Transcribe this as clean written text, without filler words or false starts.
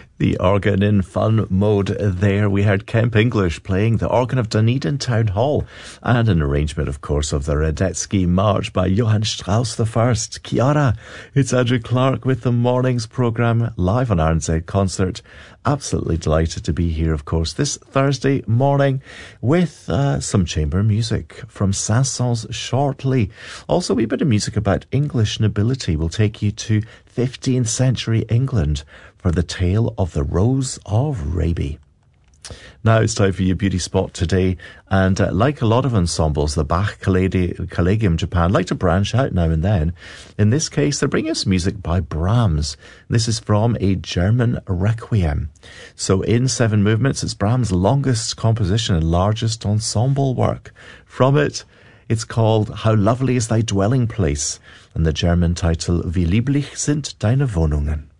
The organ in fun mode there. We heard Kemp English playing the organ of Dunedin Town Hall and an arrangement, of course, of the Radetzky March by Johann Strauss I. Kia ora, it's Andrew Clark with the morning's programme live on RNZ Concert. Absolutely delighted to be here, of course, this Thursday morning with some chamber music from Saint-Saëns shortly. Also, a wee bit of music about English nobility. We'll take you to 15th century England for the tale of the Rose of Raby. Now it's time for your beauty spot today, and like a lot of ensembles, the Bach Collegium Japan like to branch out now and then. In this case, they're bringing us music by Brahms. This is from a German requiem. So in 7 movements, it's Brahms' longest composition and largest ensemble work. From it, it's called How Lovely is Thy Dwelling Place, and the German title Wie lieblich sind deine Wohnungen.